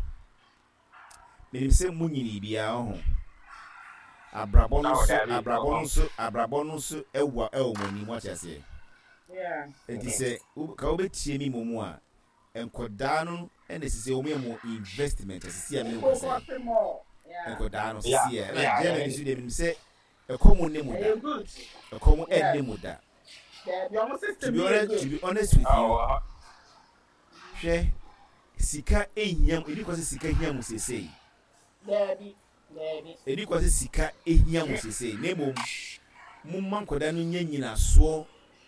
Me say munyini bia ho. Abrabon so abrabon so abrabon so ewa e o mani mo tiase. Yeah. Enti say ka obetie mi momu a enkoda no e na sisi o me mo investment sisi a me mo say. Yeah. Enkoda no sisi e na je me su de mi say e komo ne mu da. Good. E komo e ne mu da. Yeah, your To system be is honest, good. to be honest with you, Oh. hwe sika ehiam edi kwase sika ehiam sesei. Debbie, Debbie. Edi kwase sika ehiam sesei. Na emom mumma nkoda no nya nyina so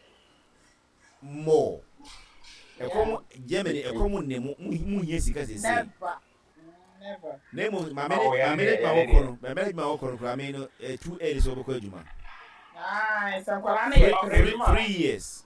more. Ekomo Germany ekomo ne mu mu hia sika sesei. Never. Never. Na emom ma me Oh, yeah, ma me yeah, ma yeah, wokono, ma me ma wokono kra me no two early so boko adwuma. Nice. I'm calling Three, it. three, three years.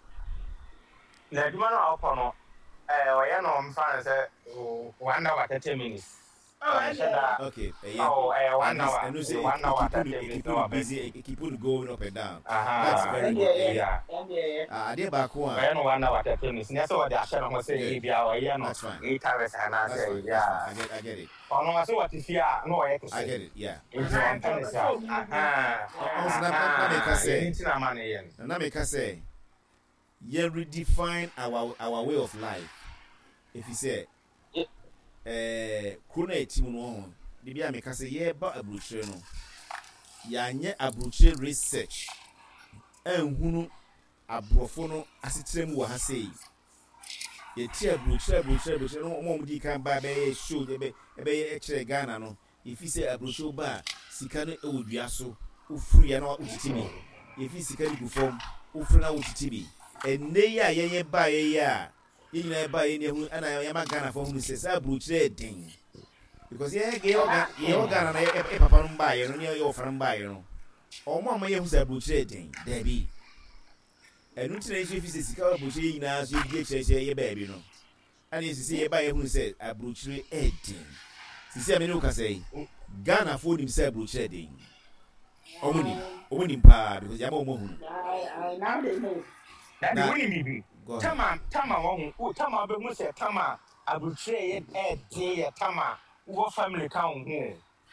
Na duma no akono. Eh, o ya no mfa say one hour thirty minutes. Oh, yeah. Okay, uh, yeah. Oh, eh, one And this- hour. and you say One it- hour, it keep thirty you- it minutes, keep no, you I bet. busy, it keep you going up and down. Aha. That's very Yeah, good. yeah, Yeah. yeah. Yeah. Ah, ade ba ko Ɔyɛ a. no one hour thirty minutes. Nyɛ sɛ wɔde ahyɛ no ho sɛ Yeah. yɛ bia ɔyɛ no That's fine. eight hours That's anaasɛ fine. That's yeah. fine. I get I get it. Ɔno ɔsɛ wɔte fie a na ɔyɛ I kɛse. get it. Yeah. Nti ɔmpɛ ne saa. Aha. Ɔnso na na na make us Ɛno say. nti na ama ne yɛ no. Na na make us say. You redefine our our way of life. If you say Yeah. eh kuna etimu no ho. De bia make us say yeah ba abrochire no. Ya nye abrochire research. Enhunu abrofo no asetrem wo ha sei. Ye tia abrochire abrochire abrochire no mo mo di kan ba be show de be e be e kire Ghana no. If you say abrochire ba sika no e wodua so, ufuru ya na utitimi. If you sika ni fom, ufuru na utitimi. Enne ya yenye ba ye ya. Ye nyina ba ye ne hu ana ya ma Ghana fo hu se sa abrochire den. Because ye ge yoga ye yoga na e papa no ba ye no ne ye ofra ba ye no. Omo ama ye hu sa abrochire den. Dabi. Enu tina isu fi se sika abrochire nyina so ye kire ye ba bi no. Ani sisi ye ba ye hu se abrochire e den. Sisi amene o ka say Ghana fo nim se abrochire den. Omo ni omo ni pa because ya ma omo hu. I, I now they know. Dade Na- woni bibi. Go ahead. Tama tama wɔn ho. O tama be mu sɛ tama abukyerɛ yɛ ɛden yɛ tama wo family ka wo ho.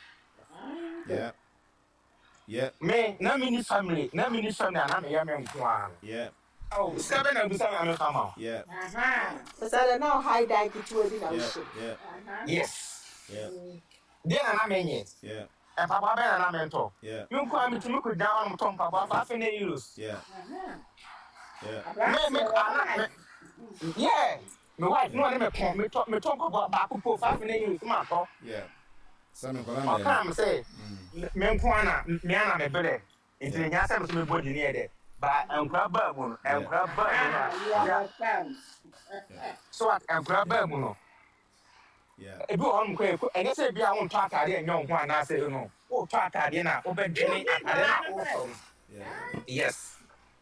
Yeah. Yeah. Me na me ni family, na me ni family na me yɛ me nko a. Yeah. Oh, sika bɛ na busa me kama. Yeah. Uh-huh. Sasa now high dike to be na Yeah. usho. Yeah. Uh-huh. Yes. Yeah. Deɛ na na me nyɛ. Yeah. Mpapa bɛ na na me ntɔ. Yeah. Me nko a me tumi ko dan ɔno tɔ mpapa fa afɛ na euros. Yeah. Uh-huh. Yeah. Me me ana me. Yeah. Me wife no na me pɔn me tɔ me tɔ mpapa baako po fa afɛ na euros ma tɔ. Yeah. Some kola Ɔka na. am sɛ me nko ana me ana me bɛrɛ. Nti ne nya sɛ me so me bɔ di ne yɛ dɛ. Ba nkura ba mu no, nkura ba mu no. You understand? So at nkura ba mu no. Yeah. Ebi wɔ hɔ nom kɔ ekɔ ɛnyɛ sɛ ebi a wɔn tɔ ataade ɛnyɛ wɔn ho anaasɛ no wɔn tɔ ataade na wɔbɛdwene ataade na wɔfɔm. Yeah. Yes.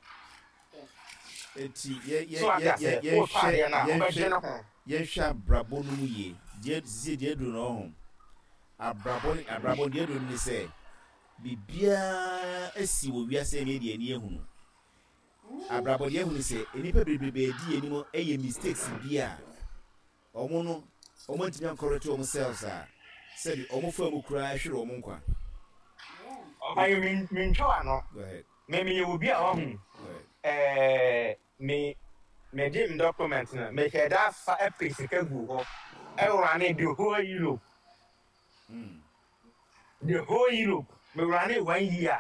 Eti ye ye So ye aka ye sɛ ye wɔn tɔ adeɛ na ye wɔbɛdwene ho. ye hwa brabo no mu ye. Die sie die do no ho. Abrabo abrabo die do ni se bibia esi wo wiase me die ni ehunu. Abrabo die ehunu se enipa bebrebe di enimo eye mistakes bia. Omo no omo ntimi ankorete omo selves a said omo fa mu kura ahwere omo nkwa. Ayo min min tɔ ano. Go ahead. Me me yɛ obi a ɔho. Go ahead. Ɛɛ me me di mi document na me kɛ da fa ɛpɛ sika gu hɔ. Ɛwura ne the whole Europe. Mm. The whole Europe. Me wura ne one year.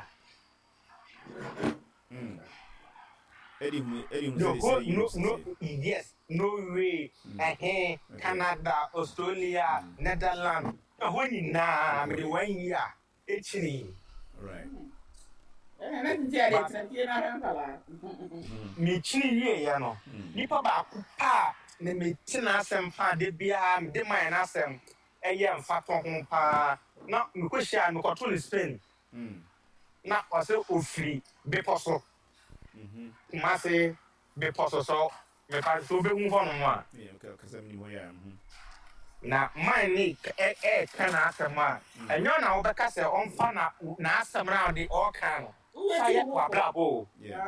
Mm. Eddie hu Eddie hu The say whole say no you no yes Norway, eh Canada, Australia, Netherlands. Ɛhɔ nyinaa me de one year. Ekyiri. right. And I think it's a Tia Hampala. Me kyiri wie ya no. Nipa baako pa na me tena asɛm pa de bia me de man asɛm ɛyɛ mfa tɔ ho pa na me kɔhyia me kɔto ne Spain Mm. na ɔsɛ ofiri bepɔ so. Mhm. Ma se bepɔ so so me pa so be hu hɔ no a. Yeah, okay, cuz I'm new here. Mhm. na man ni e e kana asema enyo na wo beka se onfa na na asem na de o kan no sai kwa brabo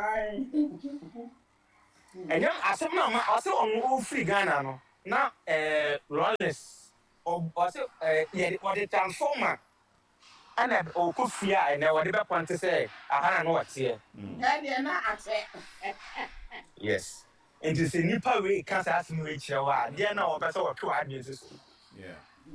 enyo asem na ma ase on o free Ghana no na eh Rollins o ase eh ye o de transformer ana o ko fia e na wo de be kwante se aha na no wate na de na ate yes and to say nipa we can say asem we kire wa de na wo be se wo twa adie so yeah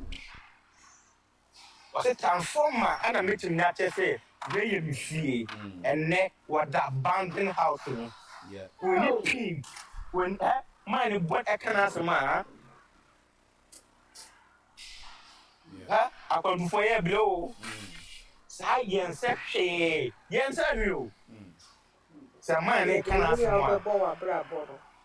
was a transformer and a meeting that say very you see and ne what that abandoned house no yeah when you pin when eh mine what I can ask man ha akon for ye blow sa yen se hwe yen se hwe o sa mine can ask man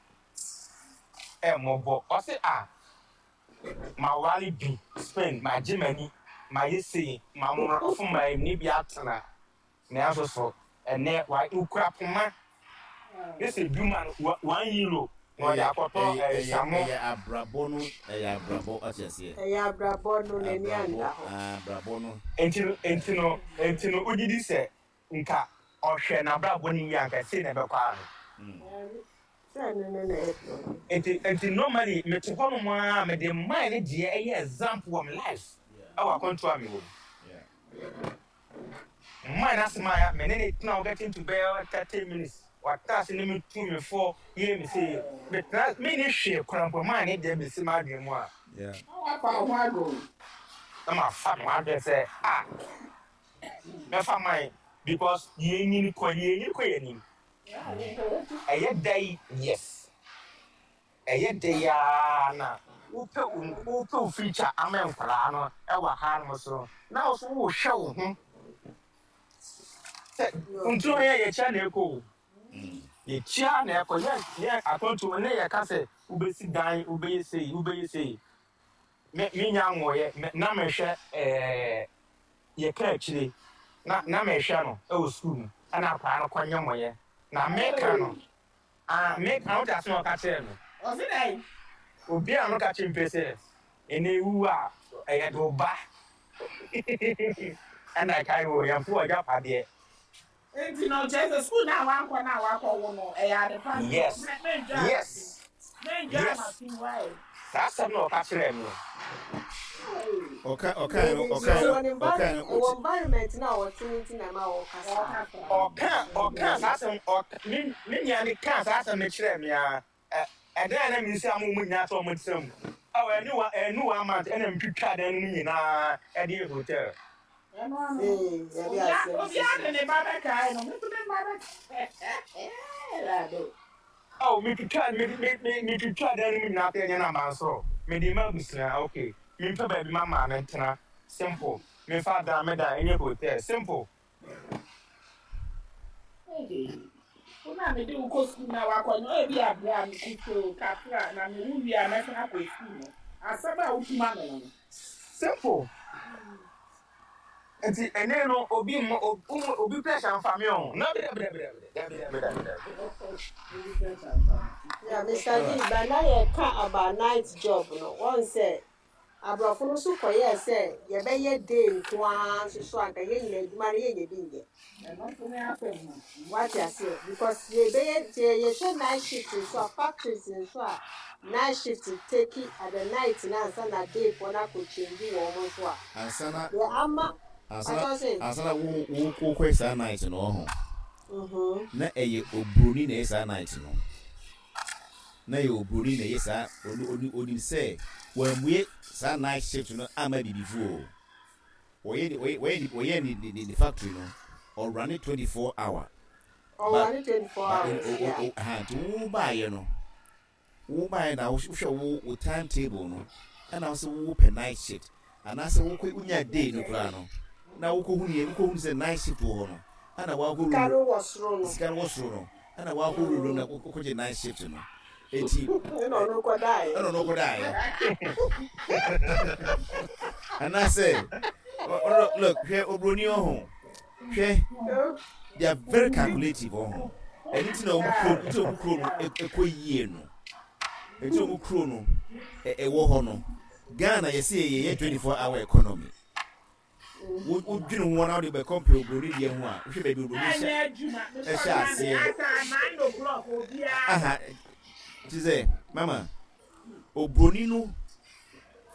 eh mo bo o say ah my wali bi spend my Germany my say my mama for my ni bi atana na aso so ene wa ukura poma this is human one euro no ya koto eh samo ya abrabo no ya abrabo asiase ya abrabo no na ni anda ho abrabo no entino entino entino ogidi se nka ohwe na abrabo ni ya nka se na be kwa Enti enti normally me to hono ma me de mind de e example of life. Our control me. Yeah. Mine as my me ne now getting to be thirty minutes. What task in me two me four year me say but me ne share krampo mine de be see my dream wa. Yeah. How far why go? I'm a fan one dey say ah. Me fa mine because ye ni ko ye ni ko ye ni. Eye day yes. Eye day ya na upe upe feature amen kwala no e wa ha no so na so wo hwe wo ho se untu ye ye cha na eko ye cha na eko ye ye akontu ne ye ka se ubesi dan ubeye sei ubeye sei me me nya ngo ye na me hwe eh ye ka chire na na me hwe no e wo school ana pa no kwanye mo ye na meka no ah make out as no ka tell no o se dai obi a no ka chimpese ene wu a e do ba ana kai wo ya fu aja pade enti no Jesus school na wa nkọ na wa kọ wo no e ya de pa yes yes men ja ma tin why that's no ka tell me okay okay okay okay environment na o tinti na ma o kasa okay okay that's me me nya ni kan that's me tell me a and then I mean say am mu nya so mo tsam aw enu wa enu wa ma ena mpitwa dan nu nyina e dey hotel enu am eh ya obi a ne ba ba kai no me to me ba ba la do oh me pitwa me me me pitwa dan nu nyina te nya na ma so me di ma busna okay me pa ba bi ma ma na tena simple me fa da me da enye hotel simple una me do ko school na wa kwa no e bi abia mi kuto kafra na me wu bia na fa ko school no asaba utuma no simple enti ene no obi mo obi pressure fa me on na bra bra bra bra bra yeah Mister D bana ye ka about night job no one say abrafo no so koye say ye be ye day nkoa so so anka ye nyina aduma ye ye bi nge no to me happen what you say because ye be ye ye should night shift so factories so night shift take it at the night na sana day for na ko change wo mo so a ansana ye ama ansana ansana wo wo ko kwesa night no ho mhm na eye obroni na esa night no na ye obroni na esa oni oni say when we sa night shift no ama bibifo oye oye oye ni the factory no or run it twenty-four hour or run it twenty-four hours ha to buy you know wo buy na wo hwe wo timetable no and also wo per night shift and also wo ko unya day no kra no na wo ko hu ni ko hu say night shift wo no ana wa ko karo wasro no karo wasro no ana wa ko ru na ko ko je night shift no eti no no ko dai no no ko dai and I say look here obroni ohun here they are very calculative ohun anything o mu kro iti o mu kro no e ko yie no eti o mu kro no e wo ho no Ghana you see a twenty-four hour economy. Would you know one out of the company will read the one? We should be able to say, aha, she say, Mama, O Brunino,